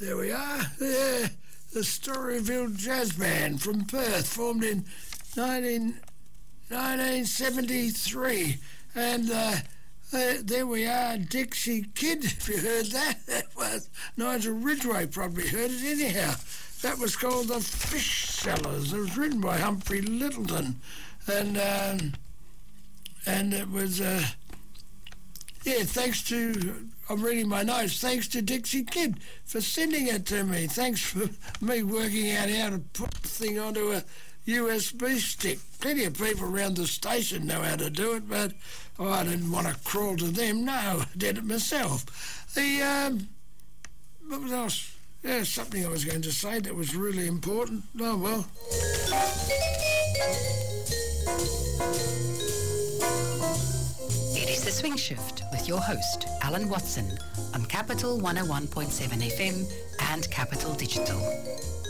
There we are. Yeah, the Storyville Jazz Band from Perth, formed in 1973. And there we are, Dixie Kid, if you heard that. That was Nigel Ridgway, probably heard it anyhow. That was called The Fish Sellers. It was written by Humphrey Littleton. And it was, thanks to, I'm reading my notes, thanks to Dixie Kid for sending it to me. Thanks for me working out how to put the thing onto a USB stick. Plenty of people around the station know how to do it, but I didn't want to crawl to them. No, I did it myself. What else? Yeah, something I was going to say that was really important. Oh, well. It is The Swing Shift with your host, Alan Watson, on Capital 101.7 FM and Capital Digital.